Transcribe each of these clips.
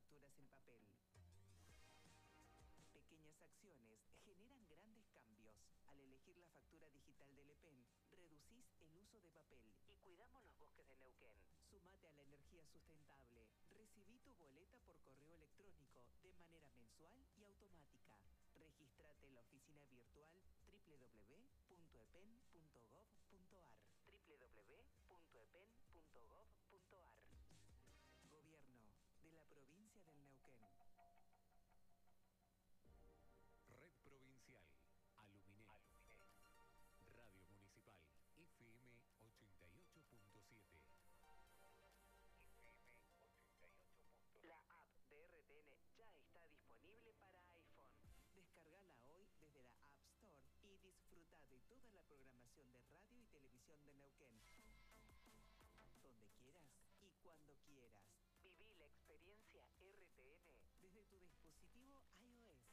facturas en papel. Pequeñas acciones generan grandes cambios. Al elegir la factura digital del EPEN, reducís el uso de papel y cuidamos los bosques de Neuquén. Sumate a la energía sustentable. Recibí tu boleta por correo electrónico de manera mensual y automática. Regístrate en la oficina virtual www.epen.gov.ar. www.epen.gov.ar. Gobierno de la provincia del Neuquén. Red Provincial, Aluminé. Radio Municipal, FM 88.7. La app de RTN ya está disponible para iPhone. Descargala hoy desde la App Store y disfruta de toda la programación de radio y televisión de Neuquén. Donde quieras y cuando quieras. Viví la experiencia RTN desde tu dispositivo iOS.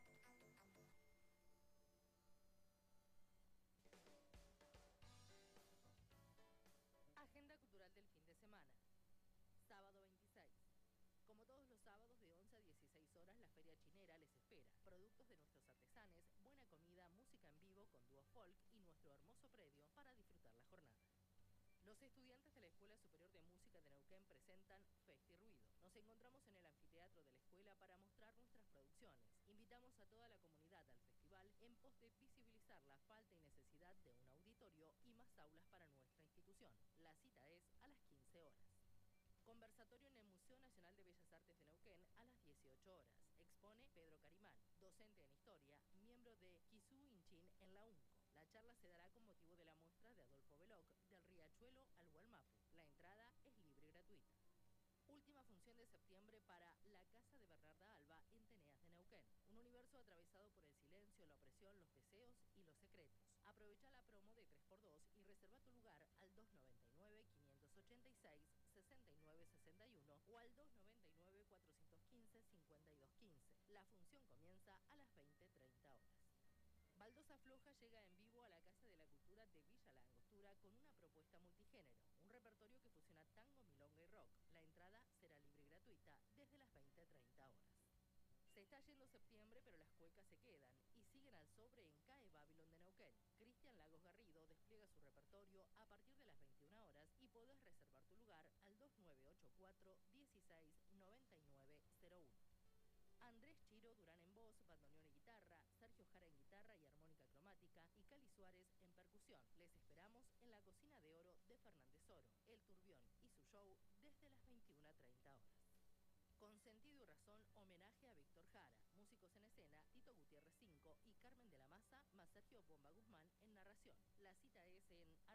Agenda cultural del fin de semana. Sábado 26. Como todos los sábados de 11 a 16 horas, la Feria Chinera les espera. Productos de nuestros artesanes, buena comida, música en vivo con dúo folk y nuestro hermoso predio para disfrutar la jornada. Los estudiantes de la Escuela Superior de Música de Neuquén presentan Festi Ruido. Nos encontramos en el anfiteatro de la escuela para mostrar nuestras producciones. Invitamos a toda la comunidad al festival en pos de visibilizar la falta y necesidad de un auditorio y más aulas para nuestra institución. La cita es a las 15 horas. Conversatorio en el Museo Nacional de Bellas Artes de Neuquén a las 18 horas. Expone Pedro Carimán, docente en Historia, miembro de Kisú Inchin en la UNCO. La charla se dará con motivo de la muestra de Adolfo Beloc, del Riachuelo al Hualmapu. La entrada es libre y gratuita. Última función de septiembre para La Casa de Bernarda Alba en Teneas de Neuquén. Un universo atravesado por el silencio, la opresión, los deseos y los secretos. Aprovecha la promo de 3x2 y reserva tu lugar al 299-586-6961 o al 299-415-5215. La función comienza a las 20:30 horas. Baldosa Floja llega en vivo a la Casa de la Cultura de Villa La Angostura con una propuesta multigénero, un repertorio que fusiona tango, milonga y rock. La entrada será libre y gratuita desde las 20:30 horas. Se está yendo septiembre, pero las cuecas se quedan y siguen al sobre en CAE Babylon de Neuquén. Cristian Lagos Garrido despliega su repertorio a partir de las 21 horas y podés reservar tu lugar al 2984 169901. Andrés Chiro Durán en voz, bandoneón y guitarra, Sergio Jara en guitarra y armónica cromática y Cali Suárez en percusión. Les esperamos en la Cocina de Oro de Fernández Oro, El Turbión y su show desde las 21:30 horas. Con sentido y razón, homenaje a Víctor Jara, músicos en escena, Tito Gutiérrez 5 y Carmen de la Maza, más Sergio Bomba Guzmán en narración. La cita es en